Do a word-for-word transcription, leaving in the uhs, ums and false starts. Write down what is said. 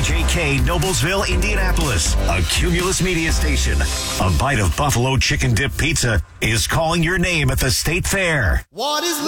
J K, Noblesville, Indianapolis, a Cumulus media station. A bite of buffalo chicken dip pizza is calling your name at the State Fair. What is